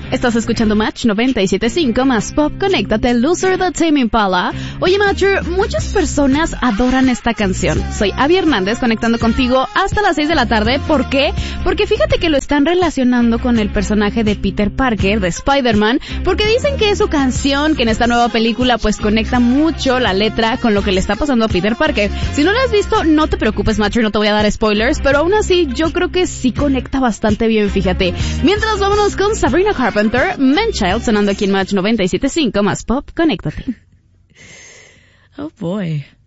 Estás escuchando Match 97.5 más Pop. Conéctate, Loser de Tame Impala. Oye, Matcher, muchas personas adoran esta canción. Soy Abby Hernández conectando contigo hasta las 6 de la tarde. ¿Por qué? Porque fíjate que lo están relacionando con el personaje de Peter Parker, de Spider-Man, porque dicen que es su canción, que en esta nueva película pues conecta mucho la letra con lo que le está pasando a Peter Parker. Si no la has visto, no te preocupes, Matcher, no te voy a dar spoilers, pero aún así yo creo que sí conecta bastante bien, fíjate. Mientras vámonos con Sabrina Carpenter, Man-Child, sonando aquí en Match 97.5 más Pop. Conéctate. Oh boy.